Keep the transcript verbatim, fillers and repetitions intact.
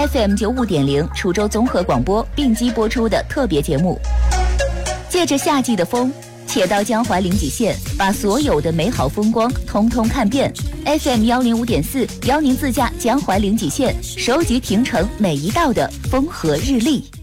F M 九五点零滁州综合广播并机播出的特别节目。借着夏季的风，且到江淮临济县，把所有的美好风光通通看遍。F M 幺零五点四邀您自驾江淮临济县，收集亭城每一道的风和日丽。